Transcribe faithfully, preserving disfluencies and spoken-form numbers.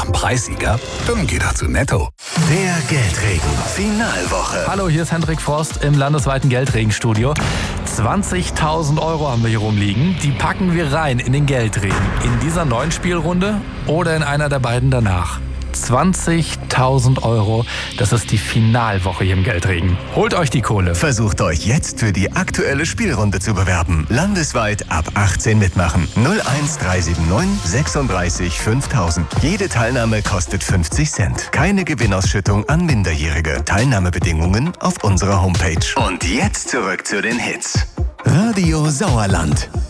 nach dem Preissieger? Dann geht er zu Netto. Der Geldregen Finalwoche. Hallo, hier ist Hendrik Forst im landesweiten Geldregenstudio. zwanzigtausend Euro haben wir hier rumliegen. Die packen wir rein in den Geldregen. In dieser neuen Spielrunde oder in einer der beiden danach. zwanzigtausend Euro, das ist die Finalwoche hier im Geldregen. Holt euch die Kohle. Versucht euch jetzt für die aktuelle Spielrunde zu bewerben. Landesweit ab achtzehn mitmachen. null eins drei sieben neun sechsunddreißig fünftausend. Jede Teilnahme kostet fünfzig Cent. Keine Gewinnausschüttung an Minderjährige. Teilnahmebedingungen auf unserer Homepage. Und jetzt zurück zu den Hits. Radio Sauerland.